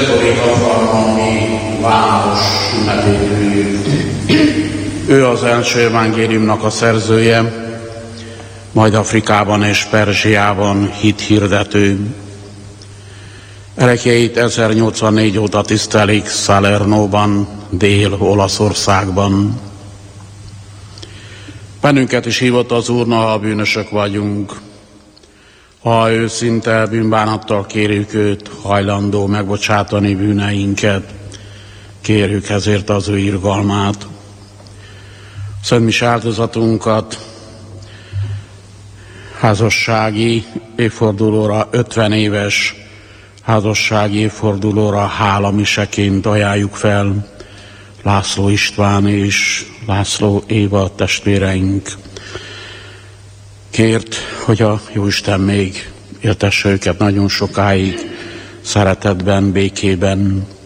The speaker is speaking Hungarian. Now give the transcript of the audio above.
5. alkalmi város ünnepét üljük. Ő az első evangéliumnak a szerzője, majd Afrikában és Perzsiában hithirdető. Ereklyeit 1084 óta tisztelik Salernóban, Dél-Olaszországban. Bennünket is hívott az Úr, ha bűnösök vagyunk. Ha őszinte bűnbánattal kérjük őt, hajlandó megbocsátani bűneinket, kérjük ezért az ő irgalmát. Szent mise áldozatunkat házassági évfordulóra, 50 éves házassági évfordulóra hálamiseként ajánljuk fel László István és László Éva testvéreink. Kért, hogy a Jóisten még éltesse őket nagyon sokáig, szeretetben, békében,